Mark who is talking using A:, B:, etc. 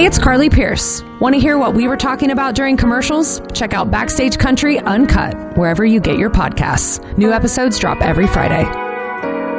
A: Hey, it's Carly Pierce. Want to hear what we were talking about during commercials? Check out Backstage Country Uncut, wherever you get your podcasts. New episodes drop every Friday.